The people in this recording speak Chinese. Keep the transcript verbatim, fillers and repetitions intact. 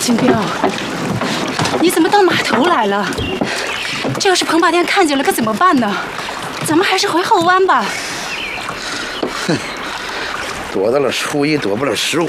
金彪，你怎么到码头来了？这要是彭霸天看见了，可怎么办呢？咱们还是回后湾吧。 哼，躲到了初一，躲不了十五。